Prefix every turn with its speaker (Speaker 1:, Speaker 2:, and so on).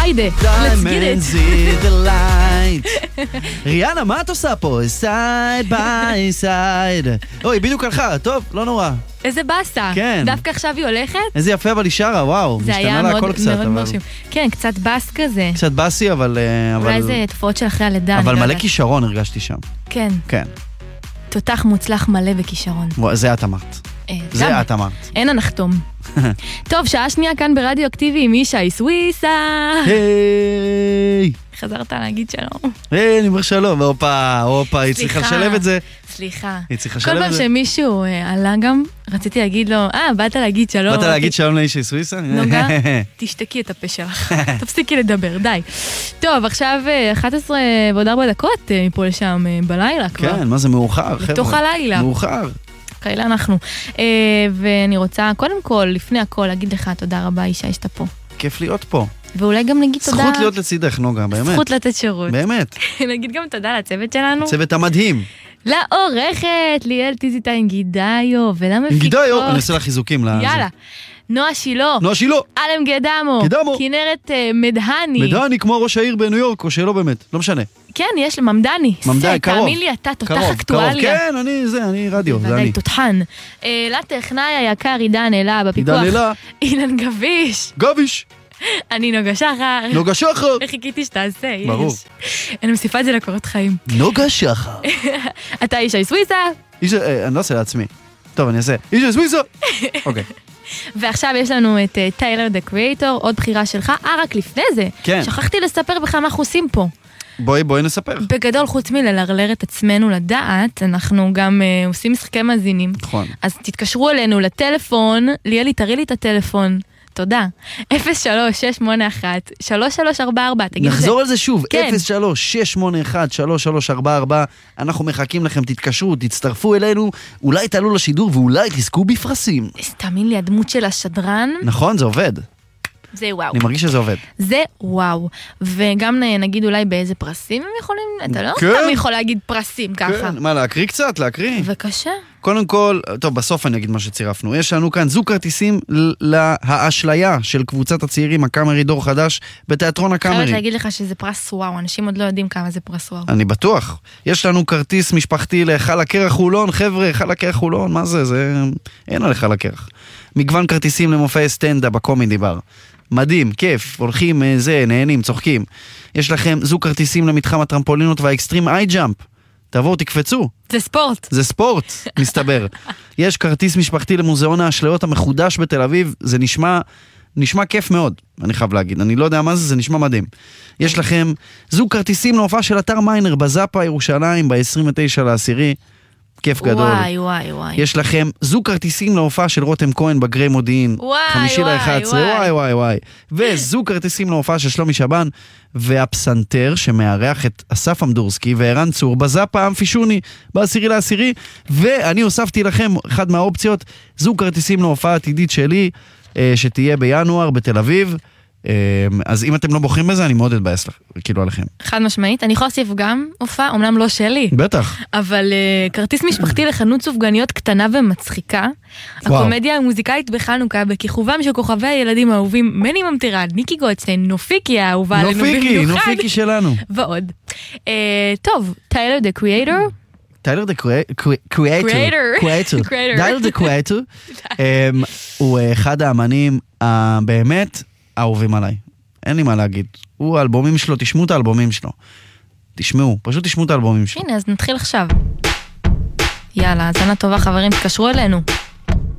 Speaker 1: היידה, let's get it.
Speaker 2: in the light. ריאנה, מה את עושה פה? side by side. אוי, בדיוק הלכה, טוב, לא נורא.
Speaker 1: איזה בסה.
Speaker 2: כן.
Speaker 1: דווקא עכשיו היא הולכת?
Speaker 2: איזה יפה, אבל היא שרה, וואו.
Speaker 1: זה היה
Speaker 2: משתנה לה הכל
Speaker 1: מאוד
Speaker 2: קצת, אבל...
Speaker 1: מרשים. כן, קצת בס כזה.
Speaker 2: קצת בסי, אבל...
Speaker 1: אולי זה תופעות של אחרי הלידה.
Speaker 2: אבל מלא כישרון הרגשתי שם.
Speaker 1: כן.
Speaker 2: כן.
Speaker 1: תותח מוצלח מלא בכישרון.
Speaker 2: זה את אמרת. זה את אמרת.
Speaker 1: אין הנחתום. טוב, שעה שנייה כאן ברדיו אקטיבי עם ישי סוויסה.
Speaker 2: היי!
Speaker 1: חזרת להגיד שלום.
Speaker 2: היי, אני אומר שלום. הופה, היא צריכה לשלב את זה.
Speaker 1: סליחה.
Speaker 2: היא צריכה
Speaker 1: כל
Speaker 2: לשלב
Speaker 1: פעם
Speaker 2: את זה.
Speaker 1: שמישהו עלה גם, רציתי להגיד לו, באת להגיד שלום.
Speaker 2: באת להגיד שלום לאישי סוויסה?
Speaker 1: נוגה, תשתקי את הפה שלך. תפסיקי לדבר, די. טוב, עכשיו 11 ועוד 4 דקות מפה לשם בלילה כבר.
Speaker 2: כן, מה זה מאוחר, חבר'ה.
Speaker 1: בתוך הלילה.
Speaker 2: מאוחר.
Speaker 1: כאלה אנחנו. ואני רוצה, קודם כל, לפני הכל, להגיד לך תודה רבה, אישה, שאתה פה.
Speaker 2: כיף להיות פה.
Speaker 1: ואולי גם נגיד תודה...
Speaker 2: זכות להיות לצידך, נוגה, באמת.
Speaker 1: זכות לתת שירות.
Speaker 2: באמת.
Speaker 1: נגיד גם תודה לצוות שלנו.
Speaker 2: הצוות המדהים.
Speaker 1: לעורכת, ליאל טיזיטאין גידאיו, ולמפיקות.
Speaker 2: גידאיו, אני עושה לה חיזוקים.
Speaker 1: יאללה. נועה שילה.
Speaker 2: נועה שילה.
Speaker 1: אלם גדמו.
Speaker 2: גדמו.
Speaker 1: כנרת מדהני.
Speaker 2: מדהני כמו ראש העיר בניו יורק, או שלא באמת, לא משנה.
Speaker 1: כן, יש ממדני.
Speaker 2: ממדני, קרוב.
Speaker 1: תאמין לי, אתה תותח אקטואליה.
Speaker 2: כן, אני רדיו, זה אני.
Speaker 1: ודאי, תותחן. לטכנאי היקר עידן אלה, בפיקוח.
Speaker 2: עידן אלה.
Speaker 1: אילן גביש.
Speaker 2: גביש.
Speaker 1: אני נוגה שחר.
Speaker 2: נוגה שחר.
Speaker 1: וחיכיתי שתעשה, יש.
Speaker 2: ברור.
Speaker 1: אני מוסיפה את זה לקורות חיים.
Speaker 2: נוגה שחר.
Speaker 1: אתה אישה סוויסה.
Speaker 2: אני לא עושה לעצמי. טוב, אני אעשה. אישה סוויסה. אוקיי.
Speaker 1: ועכשיו יש לנו את טיילר דה קריאטור, עוד בחירה שלך. רק לפני זה.
Speaker 2: כן.
Speaker 1: שכחתי לספר בכלל מה אנחנו עושים פה.
Speaker 2: בואי נספר.
Speaker 1: בגדול, חוץ מללרלר את עצמנו לדעת, אנחנו גם עושים משחקי מאזינים.
Speaker 2: נכון.
Speaker 1: אז תתקשרו אלינו לטלפון, ליאלי, תראי לי את הטלפון. תודה. 03-681-3344, תגיד את זה.
Speaker 2: נחזור על זה שוב,
Speaker 1: כן.
Speaker 2: 03-681-3344, אנחנו מחכים לכם, תתקשרו, תצטרפו אלינו, אולי תעלו לשידור ואולי תזכו בפרסים.
Speaker 1: תאמין לי, הדמות של השדרן,
Speaker 2: נכון, זה עובד.
Speaker 1: זה וואו.
Speaker 2: אני מרגיש שזה עובד.
Speaker 1: זה וואו. וגם נגיד אולי באיזה פרסים הם יכולים, אתה לא
Speaker 2: כן.
Speaker 1: סתם יכול להגיד פרסים ככה.
Speaker 2: כן, מה, להקריא קצת? להקריא?
Speaker 1: בבקשה.
Speaker 2: קודם כל, טוב, בסוף אני אגיד מה שצירפנו. יש לנו כאן זוג כרטיסים להאשליה של קבוצת הצעירים, הקאמרי דור חדש, בתיאטרון הקאמרי.
Speaker 1: חייבת להגיד לך שזה פרס וואו, אנשים עוד לא יודעים כמה זה פרס וואו.
Speaker 2: אני בטוח. יש לנו כרטיס משפחתי לחל הקרח חולון, חבר'ה, חל הקרח חולון, מה זה? זה... אין על חל הקרח. מגוון כרטיסים למופעי סטנדאפ בקומדי בר. מדהים, כיף, הולכים, נהנים, צוחקים. יש לכם זוג כרטיסים למתחם הטרמפולינות והאקסטרים איי ג'אמפ. תבואו, תקפצו.
Speaker 1: זה ספורט.
Speaker 2: זה ספורט, מסתבר. יש כרטיס משפחתי למוזיאון האשליות המחודש בתל אביב, זה נשמע כיף מאוד, אני חייב להגיד. אני לא יודע מה זה, זה נשמע מדהים. יש לכם זוג כרטיסים להופעה של אתר מיינר בזאפה ירושלים ב-29/10. כיף גדול.
Speaker 1: וואי, וואי, וואי.
Speaker 2: יש לכם זוג כרטיסים להופעה של רותם כהן בגרי מודיעין. 5/11, וואי, וואי. וזוג כרטיסים להופעה של שלומי שבן, והפסנתר שמארח את אסף אמדורסקי וערן צור בזאפה אמפישוני ב10/10. ואני הוספתי לכם אחד מהאופציות, זוג כרטיסים להופעה עתידית שלי, שתהיה בינואר בתל אביב. אז אם אתם לא בוחרים בזה, אני מאוד אתבאס כאילו עליכם.
Speaker 1: חד משמעית, אני יכולה להוסיף גם הופעה, אומנם לא שלי.
Speaker 2: בטח.
Speaker 1: אבל כרטיס משפחתי לחנות סופגניות קטנה ומצחיקה. הקומדיה המוזיקלית בחנוכה, בכיכובם של כוכבי הילדים האהובים, מני ממטירן, ניקי גולדשטיין, נופיקי האהובה עלינו במיוחד.
Speaker 2: נופיקי שלנו.
Speaker 1: ועוד. טוב, טיילר דה קריאטור.
Speaker 2: טיילר דה קריאטור. טיילר דה קריאטור. הוא אחד האמנים באמת אהובים עליי. אין לי מה להגיד. הוא האלבומים שלו, תשמעו את האלבומים שלו. תשמעו, פשוט תשמעו את האלבומים שלו.
Speaker 1: הנה, אז נתחיל עכשיו. יאללה, הזנה טובה חברים, תקשרו אלינו.